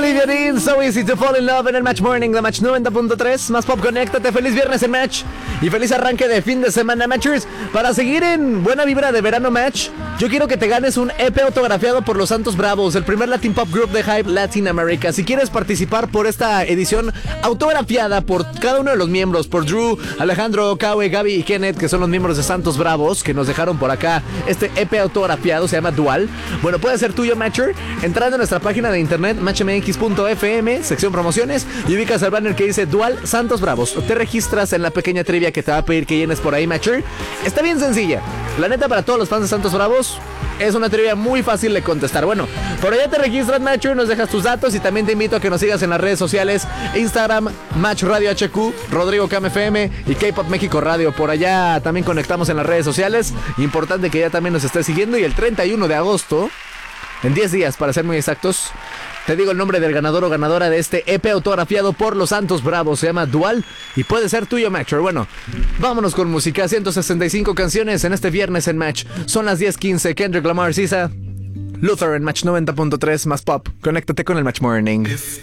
Olivia Dean, So Easy to Fall in Love en el Match Morning de Match 90.3. Más pop, conéctate. Feliz viernes en Match y feliz arranque de fin de semana, Matchers. Para seguir en buena vibra de verano, Match, yo quiero que te ganes un EP autografiado por los Santos Bravos, el primer Latin Pop Group de Hype Latin America. Si quieres participar por esta edición autografiada por cada uno de los miembros, por Drew, Alejandro, Kawe, Gaby y Kenneth, que son los miembros de Santos Bravos, que nos dejaron por acá este EP autografiado, se llama Dual. Bueno, puede ser tuyo, Matcher, entrando en nuestra página de internet matchmx.fm, sección promociones, y ubicas el banner que dice Dual Santos Bravos. Te registras en la pequeña trivia que te va a pedir que llenes por ahí, Matcher. Está bien sencilla. La neta, para todos los fans de Santos Bravos, es una trivia muy fácil de contestar. Bueno, por allá te registras, Matcher, nos dejas tus datos y también te invito a que nos sigas en las redes sociales, Instagram, Match Radio HQ, Rodrigo Cam FM y K-Pop México Radio. Por allá también conectamos en las redes sociales. Importante que ya también nos estés siguiendo. Y el 31 de agosto, en 10 días para ser muy exactos, te digo el nombre del ganador o ganadora de este EP autografiado por los Santos Bravos. Se llama Dual y puede ser tuyo, Matcher. Bueno, vámonos con música. 165 canciones en este viernes en Match. Son las 10:15. Kendrick Lamar, SZA, Luther en Match 90.3 más pop. Conéctate con el Match Morning. If